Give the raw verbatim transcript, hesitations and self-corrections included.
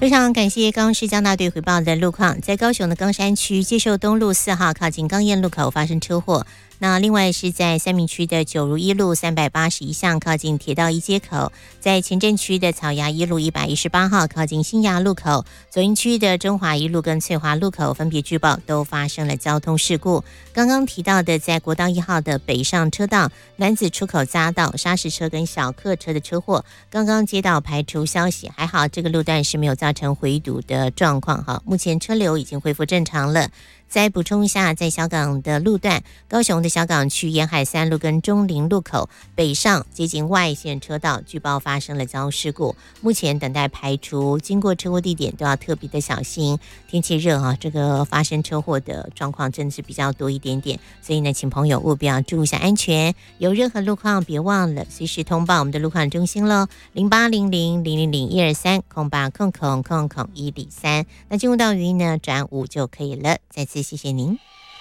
非常感谢高雄市交大队回报的路况，在高雄的冈山区接受东路四号靠近冈燕路口发生车祸。那另外是在三民区的九如一路三百八十一巷靠近铁道一街口，在前镇区的草衙一路一百一十八号靠近新衙路口，左营区的中华一路跟翠华路口分别据报都发生了交通事故。刚刚提到的在国道一号的北上车道男子出口匝道砂石车跟小客车的车祸，刚刚接到排除消息，还好这个路段是没有造成回堵的状况哈，目前车流已经恢复正常了。再补充一下，在小港的路段，高雄的小港区沿海三路跟中林路口北上接近外线车道，据报发生了交通事故，目前等待排除，经过车祸地点都要特别的小心。天气热啊，这个发生车祸的状况真的是比较多一点点，所以呢，请朋友务必要注意一下安全。有任何路况，别忘了随时通报我们的路况中心喽，零八零零零零零一二三空八空空空空一零三。那进入到语音呢，转五就可以了。再次谢谢您。